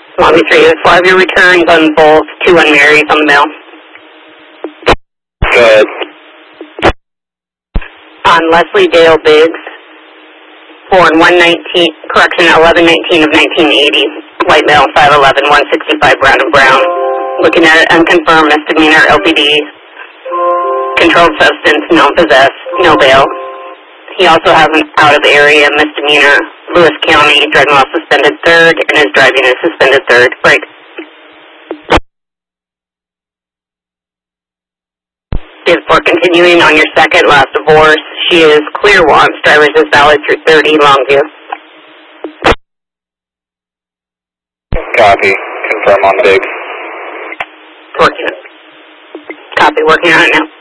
Lobby 3 is 5 your returns on both 2 unmarried on the mail. Good. On Leslie Dale Biggs, born 11/19 of 1980, white male, 5'11", 165, brown and brown. Looking at it, unconfirmed misdemeanor, LPD, controlled substance, no possess, no bail. He also has an out-of-area misdemeanor, Lewis County, driving while suspended third, and is driving a suspended third. Break. Is for continuing on your second last divorce. She is clear wants. Driver's is valid through 30 Longview. Copy. Confirm on Biggs. Working. Copy. Working on it now.